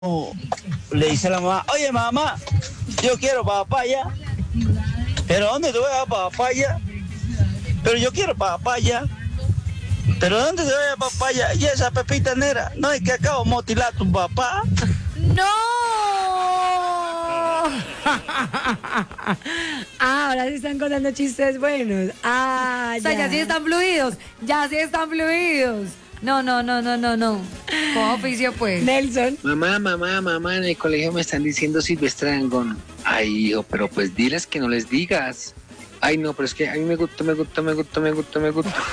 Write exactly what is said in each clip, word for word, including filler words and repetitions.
le dice a la mamá, oye mamá, yo quiero papaya. ¿Pero dónde te voy a dar papaya? Pero yo quiero papaya. ¿Pero dónde te voy a dar papaya? Y esa pepita negra, no es que acabo de motilar a tu papá. ¡No! Ah, ahora sí están contando chistes buenos. Ah, O sea, ya sí están fluidos, ya sí están fluidos. No, no, no, no, no, no. Con oficio, pues. Nelson. Mamá, mamá, mamá, en el colegio me están diciendo Silvestre Dangond. Ay, hijo, pero pues diles que no les digas. Ay, no, pero es que a mí me gusta, me gusta, me gusta, me gusta, me gusta.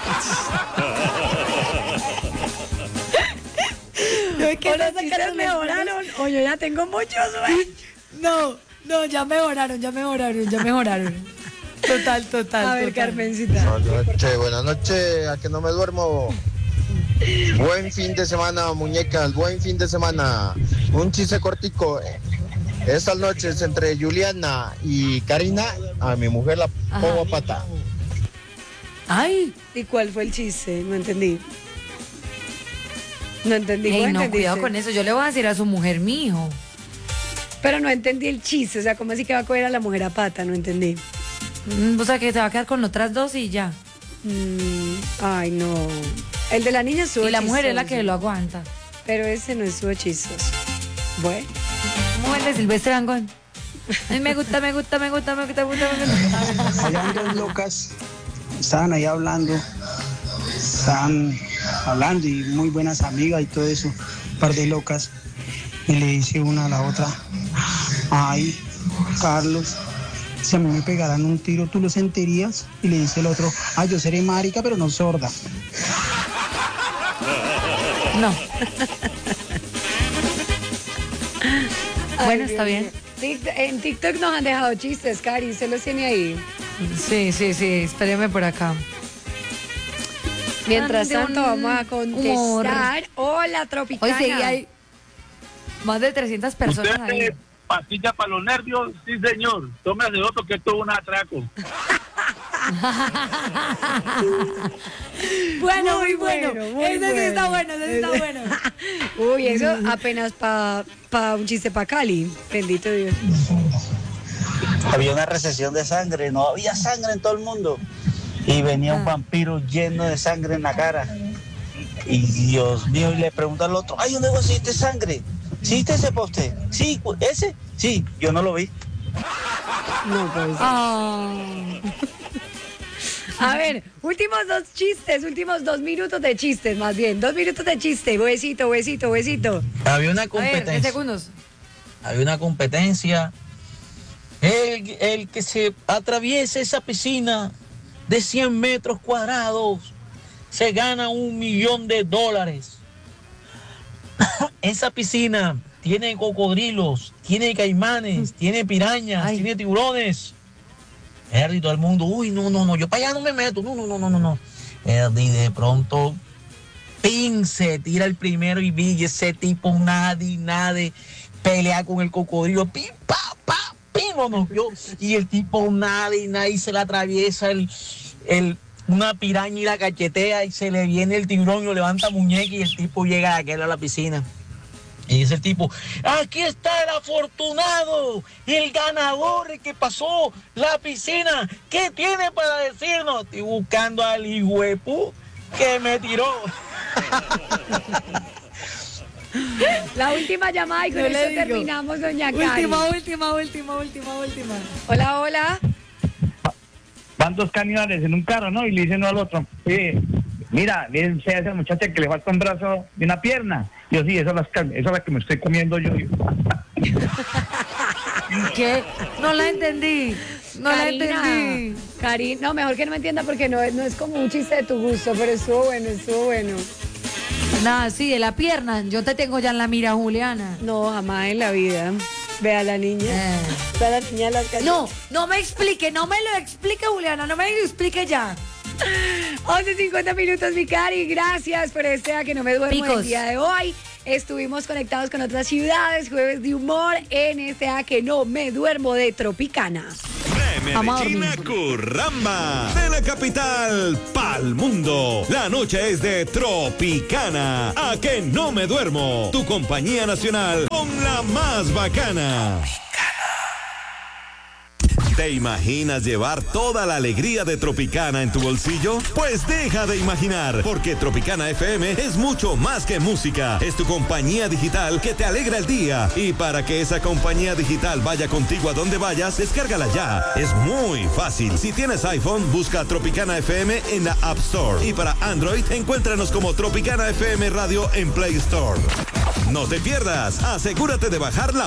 ¿Qué las chistes mejoraron? O yo ya tengo muchos, güey. No, no, ya mejoraron, ya mejoraron, ya mejoraron. Total, total. A ver, total. Carmencita. Buenas noches, buenas noches, a que no me duermo. Buen fin de semana, muñecas, buen fin de semana. Un chiste cortico. Estas noches entre Juliana y Karina, a mi mujer la pongo a pata. Ay, ¿y cuál fue el chiste? No entendí. No entendí. Ey, ¿Cómo no, entendiste? cuidado con eso. Yo le voy a decir a su mujer, mijo. Pero no entendí el chiste. O sea, ¿cómo así que va a coger a la mujer a pata? No entendí. Mm, O sea, que se va a quedar con otras dos y ya. Mm, ay, no. El de la niña estuvo Y la mujer es la chistoso, que lo aguanta. pero ese no estuvo chistoso. Bueno. Mujer de Silvestre Dangond. Ay, me gusta, me gusta, me gusta, me gusta, me gusta, me gusta. Habían dos locas, estaban ahí hablando, estaban hablando y muy buenas amigas y todo eso, un par de locas, y le dice una a la otra, ay, Carlos, si a mí me pegaran un tiro, ¿tú lo sentirías? Y le dice el otro, ay, yo seré marica, pero no sorda. No. Bueno, Ay, está Dios bien. mío. Tic- En TikTok nos han dejado chistes, Cari, ¿se los tiene ahí? Sí, sí, sí, espéreme por acá. Mientras De un tanto, vamos a contestar. Hola, Tropicana. Hoy sí hay más de trescientas personas ahí. ¿Usted pastilla para los nervios? Sí, señor. Tómese otro que esto es un atraco. Bueno, Muy muy bueno. bueno, muy Ese sí está bueno. bueno, ese sí está bueno. Uy, eso apenas para pa un chiste para Cali. Bendito Dios. Había una recesión de sangre, no había sangre en todo el mundo. Y venía un vampiro lleno de sangre en la cara. Y Dios mío, y le pregunta al otro, ay, ¿dónde conseguiste sangre? ¿Sí viste ese poste? Sí, ¿ese? Sí, yo no lo vi. No, pues. Ah. A ver, últimos dos chistes, últimos dos minutos de chistes, más bien. Dos minutos de chiste. Huesito, huesito, huesito. Había una A ver, diez competencia. segundos. Había una competencia. El, el que se atraviese esa piscina de cien metros cuadrados se gana un millón de dólares. Esa piscina tiene cocodrilos, tiene caimanes, tiene pirañas, Ay. tiene tiburones. Erdi, todo el mundo, uy, no, no, no, yo para allá no me meto, no, no, no, no, no, no. Erdi, de pronto, pin, se tira el primero y vi ese tipo nadie, nadie, pelea con el cocodrilo, pim, pa, pa, pim, no, no, yo, y el tipo nadie, nadie se le atraviesa el, el, una piraña y la cachetea y se le viene el tiburón y lo levanta muñeca y el tipo llega a aquel a la piscina. Y dice el tipo, aquí está el afortunado, el ganador, el que pasó la piscina. ¿Qué tiene para decirnos? Estoy buscando al hijuepu que me tiró. La última llamada y con Yo eso le digo. terminamos, doña Cari. Última, última, última, última, última. Hola, hola. Van dos cañones en un carro, ¿no? Y le dicen uno al otro, oye, mira, miren a esa muchacha que le falta un brazo y una pierna. Yo, sí, esa es la, esa es la que me estoy comiendo yo. ¿Qué? No la entendí. No Karina. la entendí. Cari, no, mejor que no me entienda porque no, es- no es como un chiste de tu gusto, pero estuvo bueno, estuvo bueno. Nada, sí, de la pierna. Yo te tengo ya en la mira, Juliana. No, jamás en la vida. Ve a la niña. Eh. Ve a la niña de las calles. No, no me explique, no me lo explique, Juliana, no me lo explique ya. once cincuenta minutos, mi Cari. Gracias por este A que no me duermo Picos. el día de hoy. Estuvimos conectados con otras ciudades, jueves de humor en este A que no me duermo de Tropicana. Vamos a Medellín a dormir. Curramba. De la capital pa'l mundo. La noche es de Tropicana. A que no me duermo. Tu compañía nacional con la más bacana. ¿Te imaginas llevar toda la alegría de Tropicana en tu bolsillo? Pues deja de imaginar, porque Tropicana F M es mucho más que música. Es tu compañía digital que te alegra el día. Y para que esa compañía digital vaya contigo a donde vayas, descárgala ya. Es muy fácil. Si tienes iPhone, busca Tropicana F M en la App Store. Y para Android, encuéntranos como Tropicana F M Radio en Play Store. No te pierdas, asegúrate de bajar la